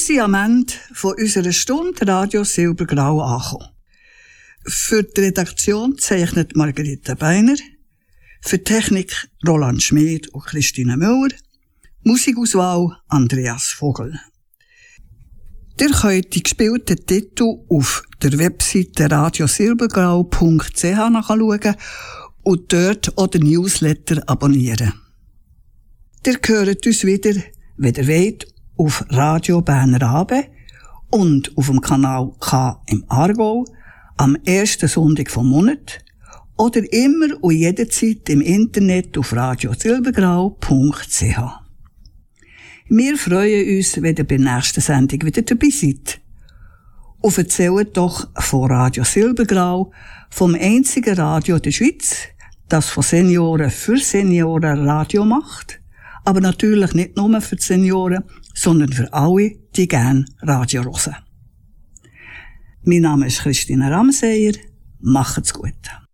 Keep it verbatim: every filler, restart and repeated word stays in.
sind am Ende von unserer Stunde Radio Silbergrau angekommen. Für die Redaktion zeichnet Margarete Beiner, für die Technik Roland Schmid und Christine Müller, Musikauswahl Andreas Vogel. Ihr könnt die gespielten Titel auf der Webseite radiosilbergrau punkt c h nachschauen und dort auch den Newsletter abonnieren. Ihr hört uns wieder, wenn ihr wollt, auf Radio Berner Abe und auf dem Kanal K im Aargau am ersten Sonntag vom Monat oder immer und jederzeit im Internet auf radiosilbergrau punkt c h. Wir freuen uns, wenn ihr bei der nächsten Sendung wieder dabei seid. Und erzählt doch von Radio Silbergrau, vom einzigen Radio der Schweiz, das von Senioren für Senioren Radio macht, aber natürlich nicht nur für die Senioren, sondern für alle, die gerne Radio hören. Mein Name ist Christine Ramseyer. Macht's gut.